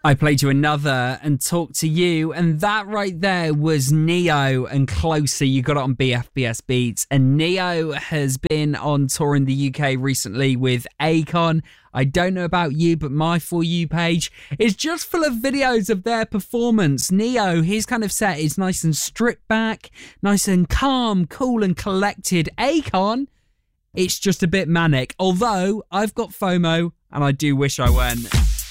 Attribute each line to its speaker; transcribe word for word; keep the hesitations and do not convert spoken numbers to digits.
Speaker 1: I played you another and talked to you, and that right there was Neo and Closer. You got it on B F B S Beats, and Neo has been on tour in the U K recently with Akon. I don't know about you, but my For You page is just full of videos of their performance. Neo, his kind of set is nice and stripped back, nice and calm, cool and collected. Akon, it's just a bit manic, although I've got FOMO and I do wish I went.